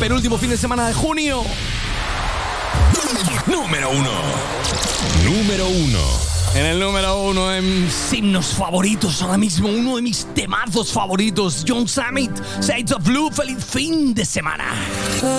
penúltimo fin de semana de junio. Número 1. Número 1. En el número 1 en himnos favoritos ahora mismo, uno de mis temazos favoritos, John Summit, Shades of Blue. Feliz fin de semana.